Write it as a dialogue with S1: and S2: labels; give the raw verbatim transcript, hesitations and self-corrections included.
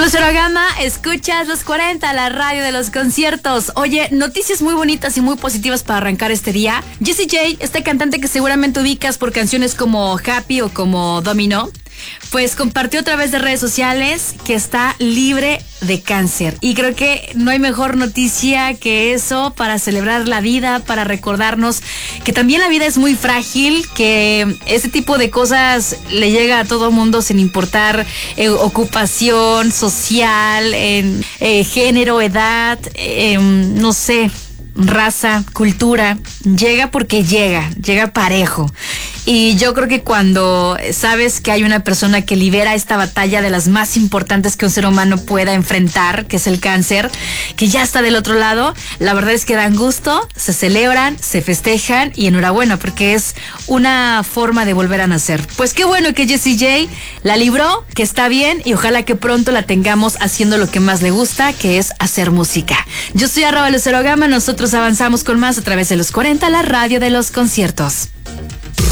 S1: Lucero Gama, escuchas los cuarenta, la radio de los conciertos. Oye, noticias muy bonitas y muy positivas para arrancar este día. Jessie J, este cantante que seguramente ubicas por canciones como Happy o como Domino, pues compartió a través de redes sociales que está libre de cáncer. Y creo que no hay mejor noticia que eso para celebrar la vida, para recordarnos que también la vida es muy frágil, que ese tipo de cosas le llega a todo mundo sin importar eh, ocupación social, eh, eh, género, edad, eh, no sé, raza, cultura. Llega porque llega, llega parejo. Y yo creo que cuando sabes que hay una persona que libera esta batalla de las más importantes que un ser humano pueda enfrentar, que es el cáncer, que ya está del otro lado, la verdad es que dan gusto, se celebran, se festejan y enhorabuena, porque es una forma de volver a nacer. Pues qué bueno que Jessie J la libró, que está bien, y ojalá que pronto la tengamos haciendo lo que más le gusta, que es hacer música. Yo soy arroba Lucero Gama, nosotros avanzamos con más a través de los cuarenta, la radio de los conciertos.